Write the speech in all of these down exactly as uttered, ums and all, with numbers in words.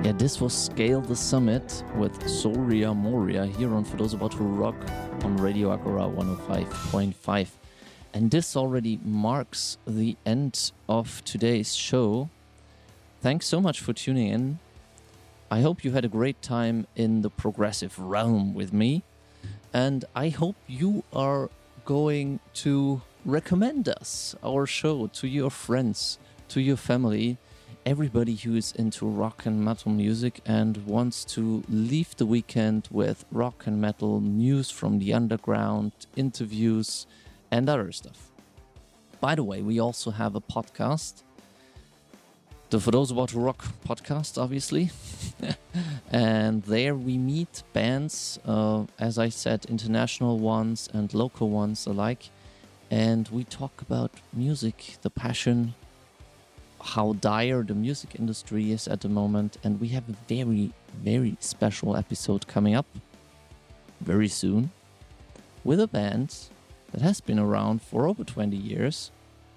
Yeah, this was Scale the Summit with Soria Moria here on For Those About to Rock on Radio Agora one oh five point five. And this already marks the end of today's show. Thanks so much for tuning in. I hope you had a great time in the progressive realm with me. And I hope you are going to recommend us, our show, to your friends, to your family, everybody who is into rock and metal music and wants to leave the weekend with rock and metal news from the underground, interviews, and other stuff. By the way, we also have a podcast, the For Those About to Rock podcast, obviously. And there we meet bands, uh, as I said, international ones and local ones alike. And we talk about music, the passion, how dire the music industry is at the moment. And we have a very, very special episode coming up very soon with a band that has been around for over twenty years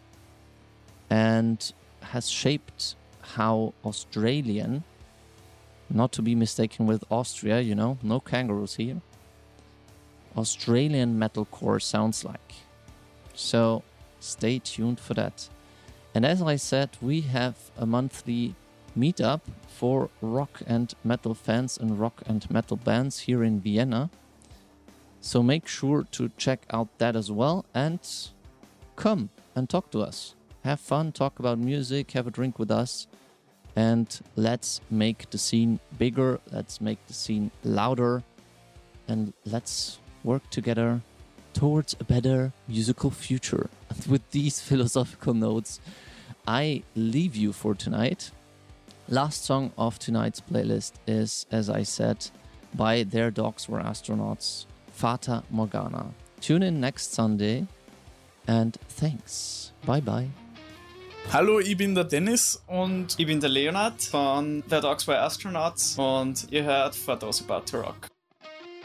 and has shaped how Australian, not to be mistaken with Austria, you know, no kangaroos here, Australian metalcore sounds like. So stay tuned for that. And as I said, we have a monthly meetup for rock and metal fans and rock and metal bands here in Vienna. So make sure to check out that as well and come and talk to us. Have fun, talk about music, have a drink with us, and let's make the scene bigger, let's make the scene louder, and let's work together towards a better musical future. And with these philosophical notes, I leave you for tonight. Last song of tonight's playlist is, as I said, by Their Dogs Were Astronauts, Fata Morgana. Tune in next Sunday and thanks. Bye bye. Hallo, ich bin der Dennis und ich bin der Leonard von The Dogs Were Astronauts und ihr hört For Those About to Rock.